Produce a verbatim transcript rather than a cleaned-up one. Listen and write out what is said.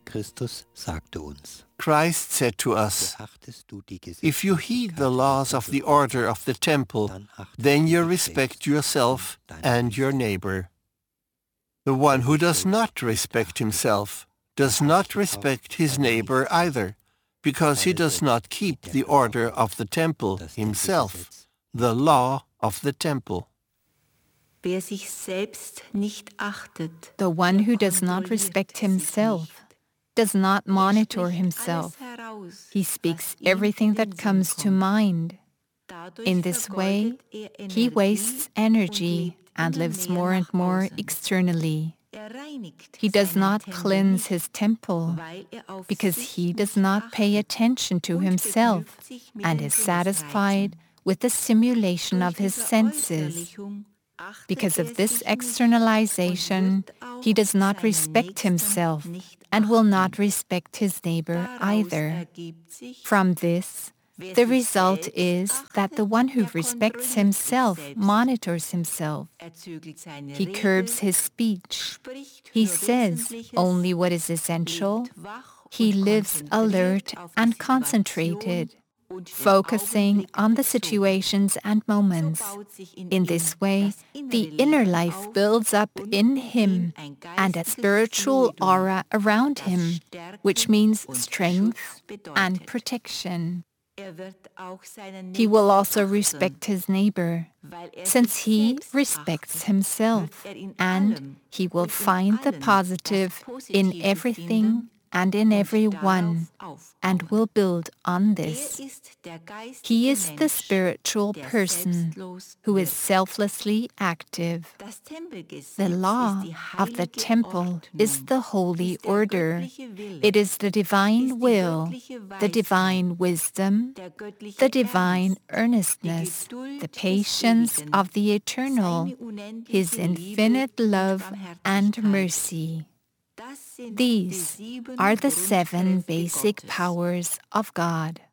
Christus sagte uns: Christ said to us, Beachtest du die if you heed the laws of the order of the temple, then you respect yourself and your neighbor. The one who does not respect himself does not respect his neighbor either, because he does not keep the order of the temple himself, the law of the temple. Wer sich selbst nicht achtet, The one who does not respect himself does not monitor himself. He speaks everything that comes to mind. In this way, he wastes energy and lives more and more externally. He does not cleanse his temple because he does not pay attention to himself and is satisfied with the stimulation of his senses. Because of this externalization, he does not respect himself and will not respect his neighbor either. From this, the result is that the one who respects himself monitors himself. He curbs his speech. He says only what is essential. He lives alert and concentrated, focusing on the situations and moments. In this way, the inner life builds up in him and a spiritual aura around him, which means strength and protection. He will also respect his neighbor, since he respects himself, and he will find the positive in everything and in everyone, and will build on this. He is the spiritual person who is selflessly active. The law of the temple is the holy order. It is the divine will, the divine wisdom, the divine earnestness, the patience of the eternal, his infinite love and mercy. These are the seven basic powers of God.